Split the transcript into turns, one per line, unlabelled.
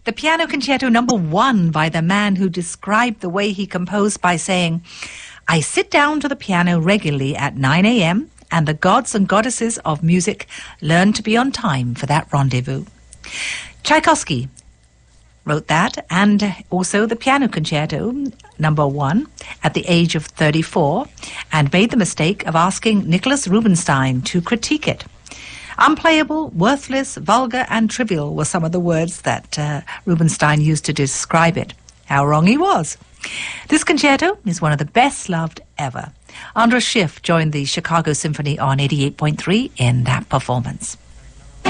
The Piano Concerto number 1 by the man who described the way he composed by saying, "I sit down to the piano regularly at 9 a.m. and the gods and goddesses of music learn to be on time for that rendezvous." Tchaikovsky wrote that, and also the Piano Concerto number 1 at the age of 34, and made the mistake of asking Nicholas Rubinstein to critique it. Unplayable, worthless, vulgar, and trivial were some of the words that Rubinstein used to describe it. How wrong he was. This concerto is one of the best loved ever. Andras Schiff joined the Chicago Symphony on 88.3 in that performance.